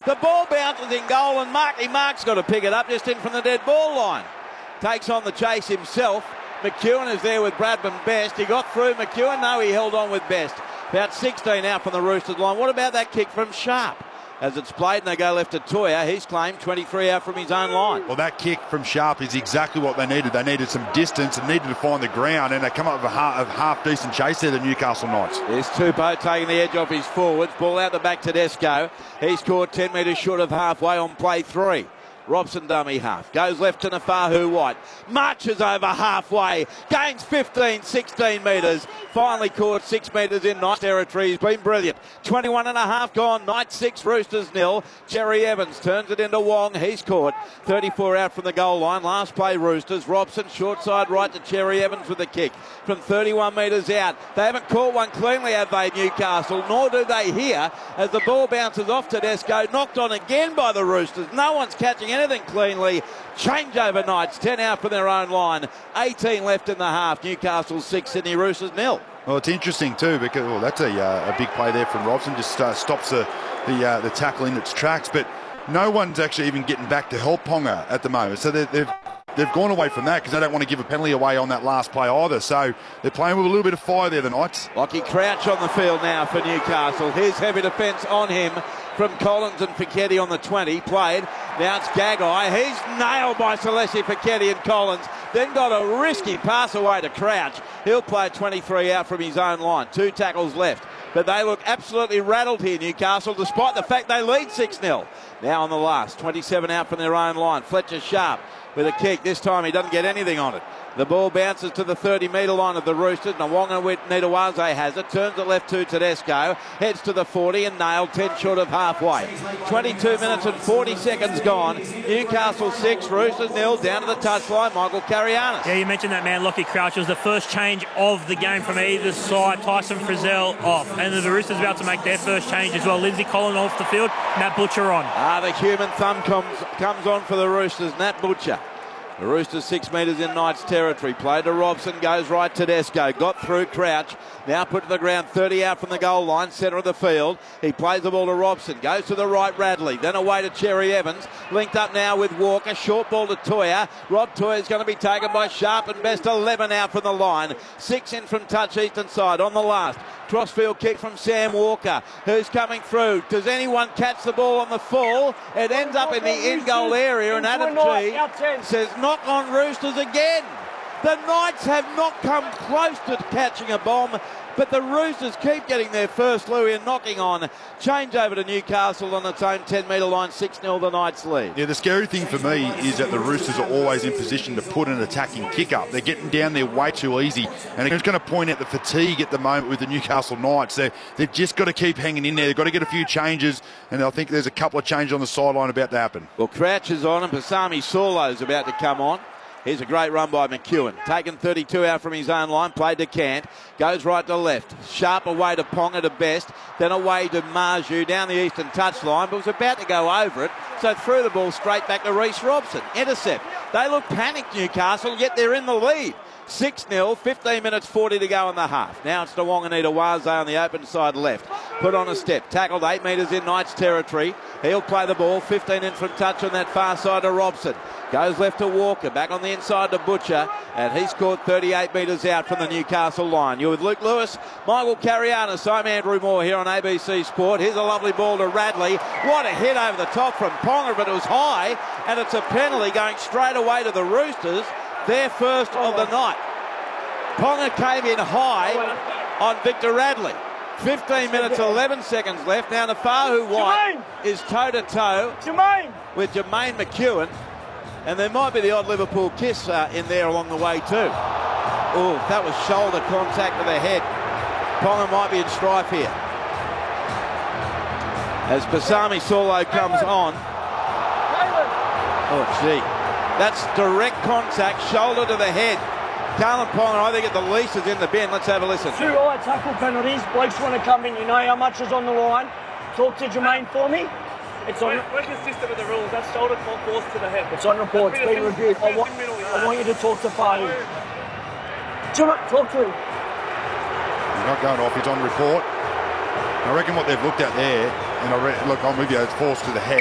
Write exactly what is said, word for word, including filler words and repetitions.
The ball bounces in goal, and Marky Mark's got to pick it up just in from the dead ball line. Takes on the chase himself. McEwen is there with Bradman Best. He got through McEwen. No, he held on with Best. About sixteen out from the Roosters line. What about that kick from Sharp? As it's played and they go left to Toya, he's claimed twenty-three out from his own line. Well, that kick from Sharp is exactly what they needed. They needed some distance and needed to find the ground, and they come up with a half, a half decent chase there, the Newcastle Knights. There's Tupou taking the edge off his forwards. Ball out the back to Tedesco. He's scored ten metres short of halfway on play three. Robson dummy half. Goes left to Nafahu White. Marches over halfway. Gains fifteen, sixteen metres. Finally caught six metres in Knights territory. He's been brilliant. twenty-one and a half gone. Knights six, Roosters nil. Jerry Evans turns it into Wong. He's caught. thirty-four out from the goal line. Last play Roosters. Robson short side right to Jerry Evans with the kick. From thirty-one metres out. They haven't caught one cleanly, have they, Newcastle? Nor do they here as the ball bounces off Tedesco. Knocked on again by the Roosters. No one's catching anything cleanly. Change over Knights. ten out from their own line. eighteen left in the half. Newcastle six, Sydney Roosters nil. Well, it's interesting too because well, that's a, uh, a big play there from Robson. Just uh, stops the the, uh, the tackle in its tracks. But no one's actually even getting back to help Ponga at the moment. So they've they've gone away from that because they don't want to give a penalty away on that last play either. So they're playing with a little bit of fire there, the Knights. Lockie Crouch on the field now for Newcastle. Here's heavy defence on him from Collins and Fiketti on the twenty. Played. Now it's Gagai. He's nailed by Celeste Fiketti and Collins. Then got a risky pass away to Crouch. He'll play twenty-three out from his own line. Two tackles left. But they look absolutely rattled here, Newcastle, despite the fact they lead six nil. Now on the last. twenty-seven out from their own line. Fletcher Sharp with a kick. This time he doesn't get anything on it. The ball bounces to the thirty metre line of the Roosters. Nawonga with Nitawaze has it. Turns it left to Tedesco. Heads to the forty and nailed ten short of halfway. twenty-two minutes and forty seconds gone. Newcastle six, Roosters nil. Down to the touchline, Michael Carianis. Yeah, you mentioned that man, Lockie Crouch. It was the first change of the game from either side. Tyson Frizzell off. And the Roosters about to make their first change as well. Lindsay Collins off the field. Nat Butcher on. Ah, the human thumb comes, comes on for the Roosters. Nat Butcher. The Roosters six metres in Knights territory. Play to Robson, goes right to Tedesco. Got through Crouch. Now put to the ground, thirty out from the goal line, centre of the field. He plays the ball to Robson. Goes to the right, Radley. Then away to Cherry Evans. Linked up now with Walker. Short ball to Toya. Rob Toya's going to be taken by Sharp and Best. eleven out from the line. Six in from touch eastern side on the last. Crossfield kick from Sam Walker, who's coming through. Does anyone catch the ball on the full? It ends up in the in-goal area, and Adam G says knock on Roosters again. The Knights have not come close to catching a bomb, but the Roosters keep getting their first Louis and knocking on. Change over to Newcastle on its own ten metre line, six nil the Knights lead. Yeah, the scary thing for me is that the Roosters are always in position to put an attacking kick up. They're getting down there way too easy, and it's going to point out the fatigue at the moment with the Newcastle Knights. They're, they've just got to keep hanging in there. They've got to get a few changes, and I think there's a couple of changes on the sideline about to happen. Well, Crouch is on, and Pasami Solo's about to come on. Here's a great run by McEwen. Taken thirty-two out from his own line. Played to Cant. Goes right to left. Sharp away to Ponga to Best. Then away to Marju down the eastern touchline. But was about to go over it. So threw the ball straight back to Reece Robson. Intercept. They look panicked, Newcastle, yet they're in the lead. six nil, fifteen minutes forty to go in the half. Now it's Nawonga Nitawaze on the open side left. Put on a step. Tackled eight metres in Knights territory. He'll play the ball. fifteen in from touch on that far side to Robson. Goes left to Walker. Back on the inside to Butcher. And he's scored thirty-eight metres out from the Newcastle line. You're with Luke Lewis, Michael Carianis. I'm Andrew Moore here on A B C Sport. Here's a lovely ball to Radley. What a hit over the top from Ponga, but it was high. And it's a penalty going straight away to the Roosters. Their first of the night. Ponga came in high on Victor Radley. fifteen minutes, eleven seconds left. Now Nafahu White is toe-to-toe with Jermaine McEwen. And there might be the odd Liverpool kiss uh, in there along the way too. Oh, that was shoulder contact to the head. Ponga might be in strife here. As Pasami Solo comes on. Oh, gee. That's direct contact, shoulder to the head. Carlin Ponga, I think at the least, is in the bin. Let's have a listen. Two right tackle penalties. Blokes want to come in. You know how much is on the line. Talk to Jermaine for me. It's on. We're consistent with the rules. That's shoulder force to the head. It's on report. It's been reviewed. I want, I want you to talk to Fahu. Talk to him. He's not going off. He's on report. I reckon what they've looked at there, and I re look, I'm with you, it's force to the head.